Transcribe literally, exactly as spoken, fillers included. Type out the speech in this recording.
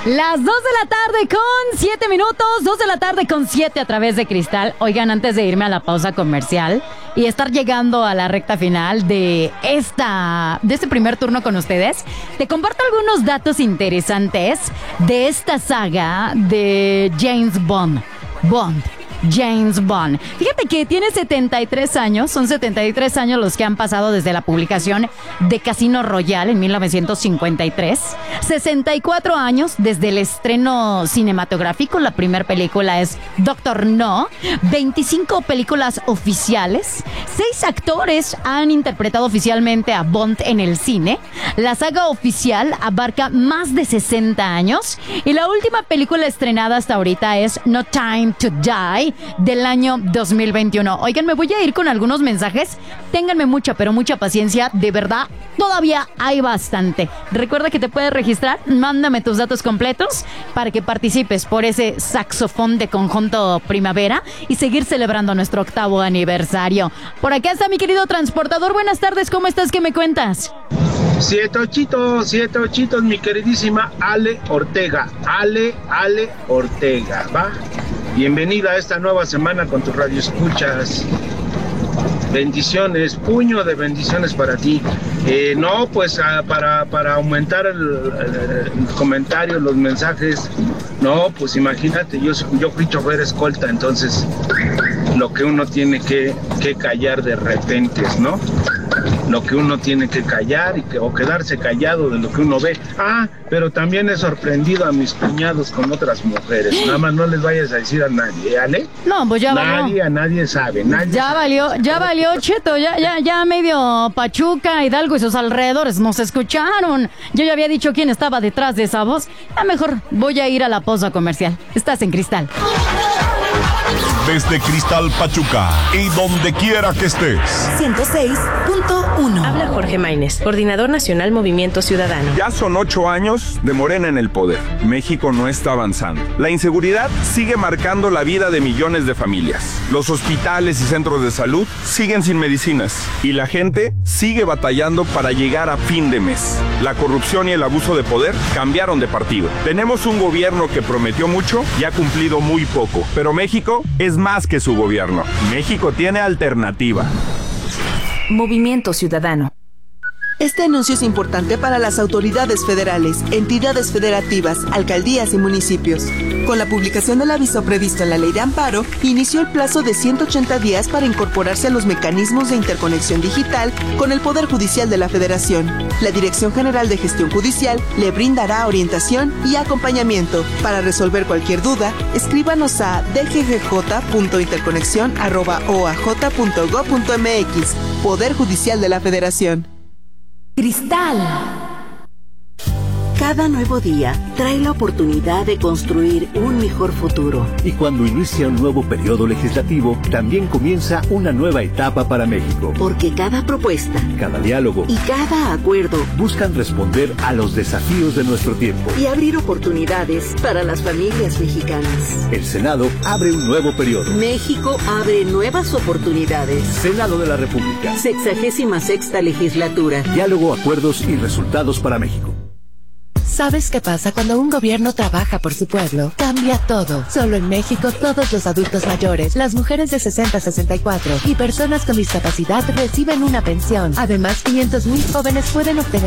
Las dos de la tarde con siete minutos, dos de la tarde con siete a través de Cristal. Oigan, antes de irme a la pausa comercial y estar llegando a la recta final de esta, de este primer turno con ustedes, te comparto algunos datos interesantes de esta saga de James Bond. Bond. James Bond. Fíjate que tiene setenta y tres años, son setenta y tres años los que han pasado desde la publicación de Casino Royale en mil novecientos cincuenta y tres, sesenta y cuatro años desde el estreno cinematográfico, la primera película es Doctor No, veinticinco películas oficiales, seis actores han interpretado oficialmente a Bond en el cine, la saga oficial abarca más de sesenta años y la última película estrenada hasta ahorita es No Time to Die del año dos mil veintiuno. Oigan, me voy a ir con algunos mensajes. Ténganme mucha, pero mucha paciencia. De verdad, todavía hay bastante. Recuerda que te puedes registrar. Mándame tus datos completos para que participes por ese saxofón de conjunto Primavera y seguir celebrando nuestro octavo aniversario. Por acá está mi querido transportador. Buenas tardes, ¿cómo estás? ¿Qué me cuentas? Siete ochitos, siete ochitos, mi queridísima Ale Ortega. Ale, Ale Ortega, ¿va? Bienvenida a esta nueva semana con tu radio escuchas. Bendiciones, puño de bendiciones para ti. Eh, no, pues a, para, para aumentar el, el, el comentario, los mensajes. No, pues imagínate, yo, yo fui chofer escolta, entonces lo que uno tiene que, que callar de repente, ¿no? Lo que uno tiene que callar y que, o quedarse callado de lo que uno ve. Ah, pero también he sorprendido a mis cuñados con otras mujeres. Nada más no les vayas a decir a nadie, ¿ale? No, pues ya nadie, valió. a nadie sabe, nadie Ya sabe. valió, ya valió, Cheto, ya, ya, ya medio Pachuca, Hidalgo y sus alrededores nos escucharon. Yo ya había dicho quién estaba detrás de esa voz. Ya mejor voy a ir a la pausa comercial. Estás en Cristal. Desde Cristal Pachuca y donde quiera que estés. ciento seis punto uno. Habla Jorge Maínez, coordinador nacional Movimiento Ciudadano. Ya son ocho años de Morena en el poder. México no está avanzando. La inseguridad sigue marcando la vida de millones de familias. Los hospitales y centros de salud siguen sin medicinas. Y la gente sigue batallando para llegar a fin de mes. La corrupción y el abuso de poder cambiaron de partido. Tenemos un gobierno que prometió mucho y ha cumplido muy poco. Pero México es más que su gobierno. México tiene alternativa. Movimiento Ciudadano. Este anuncio es importante para las autoridades federales, entidades federativas, alcaldías y municipios. Con la publicación del aviso previsto en la Ley de Amparo, inició el plazo de ciento ochenta días para incorporarse a los mecanismos de interconexión digital con el Poder Judicial de la Federación. La Dirección General de Gestión Judicial le brindará orientación y acompañamiento. Para resolver cualquier duda, escríbanos a d g g j punto interconexión arroba o a j punto gob punto m x. Poder Judicial de la Federación. Cristal. Cada nuevo día trae la oportunidad de construir un mejor futuro. Y cuando inicia un nuevo periodo legislativo, también comienza una nueva etapa para México. Porque cada propuesta, cada diálogo y cada acuerdo buscan responder a los desafíos de nuestro tiempo y abrir oportunidades para las familias mexicanas. El Senado abre un nuevo periodo. México abre nuevas oportunidades. Senado de la República. Sexagésima sexta legislatura. Diálogo, acuerdos y resultados para México. ¿Sabes qué pasa cuando un gobierno trabaja por su pueblo? Cambia todo. Solo en México, todos los adultos mayores, las mujeres de sesenta a sesenta y cuatro y personas con discapacidad reciben una pensión. Además, quinientos mil jóvenes pueden obtener